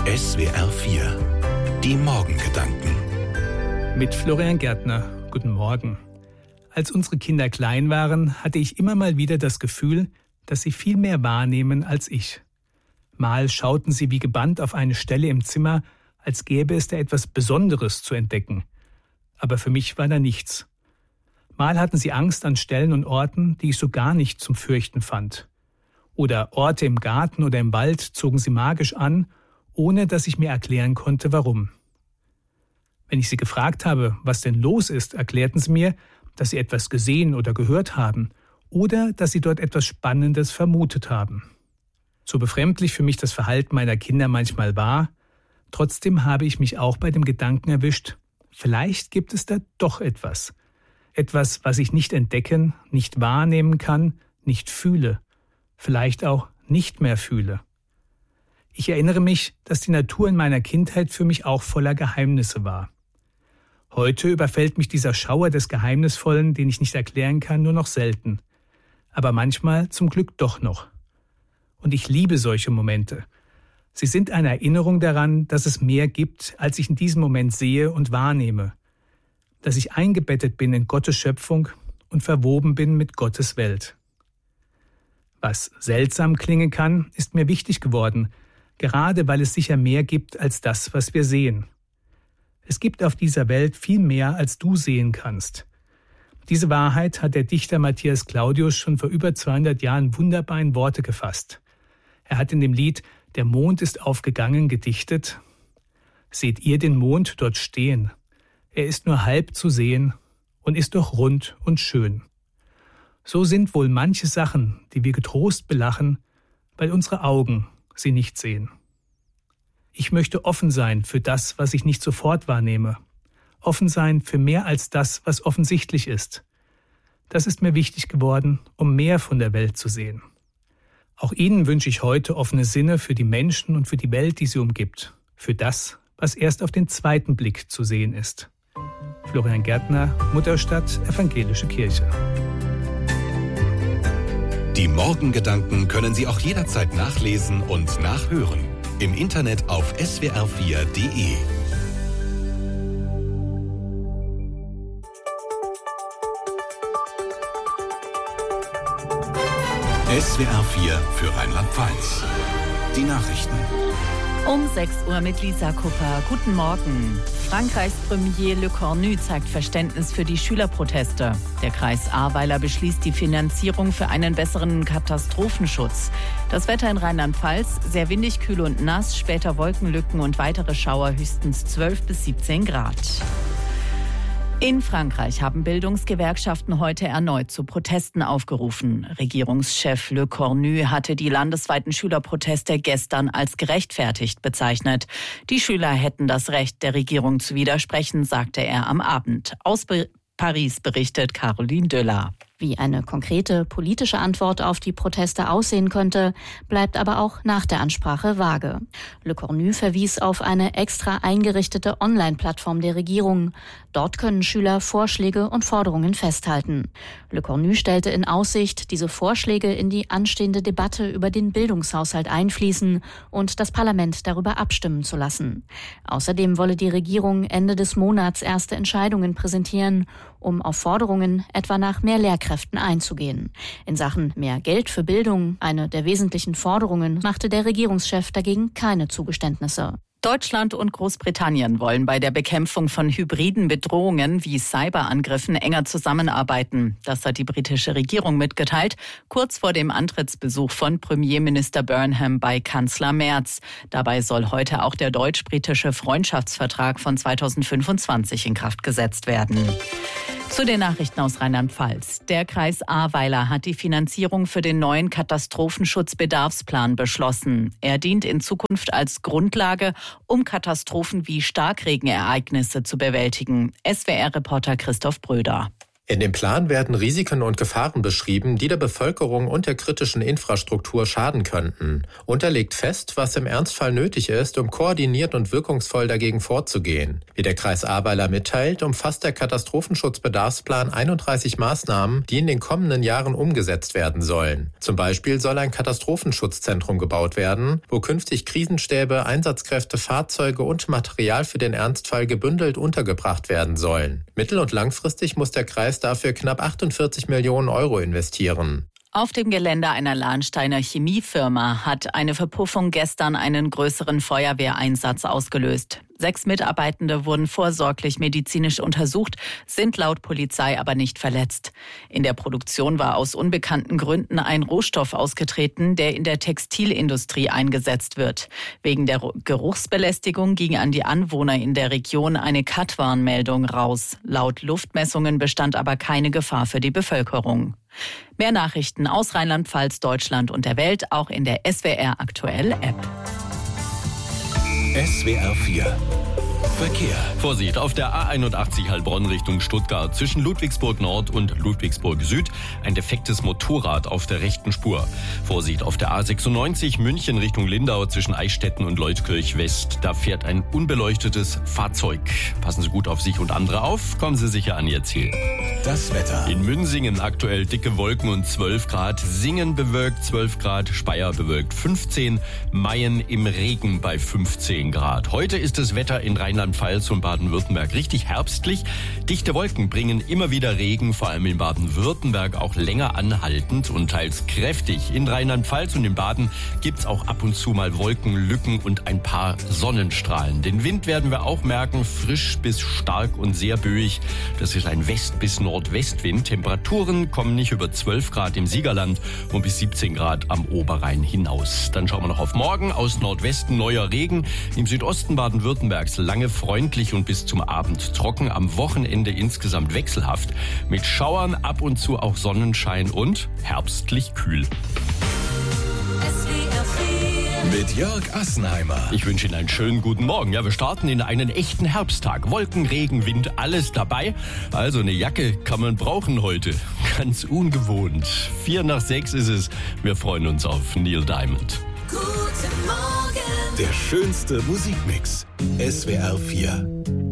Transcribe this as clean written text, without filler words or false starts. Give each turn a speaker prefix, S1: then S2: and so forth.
S1: SWR 4, die Morgengedanken.
S2: Mit Florian Gärtner. Guten Morgen. Als unsere Kinder klein waren, hatte ich immer mal wieder das Gefühl, dass sie viel mehr wahrnehmen als ich. Mal schauten sie wie gebannt auf eine Stelle im Zimmer, als gäbe es da etwas Besonderes zu entdecken. Aber für mich war da nichts. Mal hatten sie Angst an Stellen und Orten, die ich so gar nicht zum Fürchten fand. Oder Orte im Garten oder im Wald zogen sie magisch an, ohne dass ich mir erklären konnte, warum. Wenn ich sie gefragt habe, was denn los ist, erklärten sie mir, dass sie etwas gesehen oder gehört haben oder dass sie dort etwas Spannendes vermutet haben. So befremdlich für mich das Verhalten meiner Kinder manchmal war, trotzdem habe ich mich auch bei dem Gedanken erwischt, vielleicht gibt es da doch etwas. Etwas, was ich nicht entdecken, nicht wahrnehmen kann, nicht fühle, vielleicht auch nicht mehr fühle. Ich erinnere mich, dass die Natur in meiner Kindheit für mich auch voller Geheimnisse war. Heute überfällt mich dieser Schauer des Geheimnisvollen, den ich nicht erklären kann, nur noch selten. Aber manchmal zum Glück doch noch. Und ich liebe solche Momente. Sie sind eine Erinnerung daran, dass es mehr gibt, als ich in diesem Moment sehe und wahrnehme. Dass ich eingebettet bin in Gottes Schöpfung und verwoben bin mit Gottes Welt. Was seltsam klingen kann, ist mir wichtig geworden, gerade weil es sicher mehr gibt als das, was wir sehen. Es gibt auf dieser Welt viel mehr, als du sehen kannst. Diese Wahrheit hat der Dichter Matthias Claudius schon vor über 200 Jahren wunderbar in Worte gefasst. Er hat in dem Lied »Der Mond ist aufgegangen« gedichtet: »Seht ihr den Mond dort stehen? Er ist nur halb zu sehen und ist doch rund und schön. So sind wohl manche Sachen, die wir getrost belachen, weil unsere Augen sie nicht sehen. Ich möchte offen sein für das, was ich nicht sofort wahrnehme. Offen sein für mehr als das, was offensichtlich ist. Das ist mir wichtig geworden, um mehr von der Welt zu sehen. Auch Ihnen wünsche ich heute offene Sinne für die Menschen und für die Welt, die sie umgibt. Für das, was erst auf den zweiten Blick zu sehen ist. Florian Gärtner, Mutterstadt, Evangelische Kirche.
S1: Die Morgengedanken können Sie auch jederzeit nachlesen und nachhören. Im Internet auf swr4.de. SWR 4 für Rheinland-Pfalz. Die Nachrichten.
S3: Um 6 Uhr mit Lisa Kupper. Guten Morgen. Frankreichs Premier Le Cornu zeigt Verständnis für die Schülerproteste. Der Kreis Ahrweiler beschließt die Finanzierung für einen besseren Katastrophenschutz. Das Wetter in Rheinland-Pfalz: sehr windig, kühl und nass, später Wolkenlücken und weitere Schauer, höchstens 12 bis 17 Grad. In Frankreich haben Bildungsgewerkschaften heute erneut zu Protesten aufgerufen. Regierungschef Le Cornu hatte die landesweiten Schülerproteste gestern als gerechtfertigt bezeichnet. Die Schüler hätten das Recht, der Regierung zu widersprechen, sagte er am Abend. Aus Paris berichtet Caroline Döller.
S4: Wie eine konkrete politische Antwort auf die Proteste aussehen könnte, bleibt aber auch nach der Ansprache vage. Le Cornu verwies auf eine extra eingerichtete Online-Plattform der Regierung. Dort können Schüler Vorschläge und Forderungen festhalten. Le Cornu stellte in Aussicht, diese Vorschläge in die anstehende Debatte über den Bildungshaushalt einfließen und das Parlament darüber abstimmen zu lassen. Außerdem wolle die Regierung Ende des Monats erste Entscheidungen präsentieren, um auf Forderungen etwa nach mehr Lehrkräften einzugehen. In Sachen mehr Geld für Bildung, eine der wesentlichen Forderungen, machte der Regierungschef dagegen keine Zugeständnisse.
S3: Deutschland und Großbritannien wollen bei der Bekämpfung von hybriden Bedrohungen wie Cyberangriffen enger zusammenarbeiten. Das hat die britische Regierung mitgeteilt, kurz vor dem Antrittsbesuch von Premierminister Burnham bei Kanzler Merz. Dabei soll heute auch der deutsch-britische Freundschaftsvertrag von 2025 in Kraft gesetzt werden. Zu den Nachrichten aus Rheinland-Pfalz. Der Kreis Ahrweiler hat die Finanzierung für den neuen Katastrophenschutzbedarfsplan beschlossen. Er dient in Zukunft als Grundlage, um Katastrophen wie Starkregenereignisse zu bewältigen. SWR-Reporter Christoph Bröder.
S5: In dem Plan werden Risiken und Gefahren beschrieben, die der Bevölkerung und der kritischen Infrastruktur schaden könnten. Und er legt fest, was im Ernstfall nötig ist, um koordiniert und wirkungsvoll dagegen vorzugehen. Wie der Kreis Ahrweiler mitteilt, umfasst der Katastrophenschutzbedarfsplan 31 Maßnahmen, die in den kommenden Jahren umgesetzt werden sollen. Zum Beispiel soll ein Katastrophenschutzzentrum gebaut werden, wo künftig Krisenstäbe, Einsatzkräfte, Fahrzeuge und Material für den Ernstfall gebündelt untergebracht werden sollen. Mittel- und langfristig muss der Kreis dafür knapp 48 Millionen Euro investieren.
S3: Auf dem Gelände einer Lahnsteiner Chemiefirma hat eine Verpuffung gestern einen größeren Feuerwehreinsatz ausgelöst. 6 Mitarbeitende wurden vorsorglich medizinisch untersucht, sind laut Polizei aber nicht verletzt. In der Produktion war aus unbekannten Gründen ein Rohstoff ausgetreten, der in der Textilindustrie eingesetzt wird. Wegen der Geruchsbelästigung ging an die Anwohner in der Region eine Cut-Warnmeldung raus. Laut Luftmessungen bestand aber keine Gefahr für die Bevölkerung. Mehr Nachrichten aus Rheinland-Pfalz, Deutschland und der Welt auch in der SWR Aktuell App.
S1: SWR 4 Verkehr.
S6: Vorsicht, auf der A81 Heilbronn Richtung Stuttgart zwischen Ludwigsburg Nord und Ludwigsburg Süd ein defektes Motorrad auf der rechten Spur. Vorsicht, auf der A96 München Richtung Lindau zwischen Eichstätten und Leutkirch West. Da fährt ein unbeleuchtetes Fahrzeug. Passen Sie gut auf sich und andere auf, kommen Sie sicher an Ihr Ziel.
S1: Das Wetter.
S6: In Münsingen aktuell dicke Wolken und 12 Grad. Singen bewölkt 12 Grad, Speyer bewölkt 15, Mayen im Regen bei 15 Grad. Heute ist das Wetter in Rheinland-Pfalz und Baden-Württemberg richtig herbstlich. Dichte Wolken bringen immer wieder Regen, vor allem in Baden-Württemberg auch länger anhaltend und teils kräftig. In Rheinland-Pfalz und in Baden gibt's auch ab und zu mal Wolkenlücken und ein paar Sonnenstrahlen. Den Wind werden wir auch merken, frisch bis stark und sehr böig. Das ist ein West- bis Nordwestwind. Temperaturen kommen nicht über 12 Grad im Siegerland und bis 17 Grad am Oberrhein hinaus. Dann schauen wir noch auf morgen. Aus Nordwesten neuer Regen. Im Südosten Baden-Württembergs lange freundlich und bis zum Abend trocken. Am Wochenende insgesamt wechselhaft. Mit Schauern, ab und zu auch Sonnenschein und herbstlich kühl.
S1: Mit Jörg Assenheimer.
S6: Ich wünsche Ihnen einen schönen guten Morgen. Ja, wir starten in einen echten Herbsttag. Wolken, Regen, Wind, alles dabei. Also eine Jacke kann man brauchen heute. Ganz ungewohnt. 5:45 ist es. Wir freuen uns auf Neil Diamond.
S1: Der schönste Musikmix. SWR 4.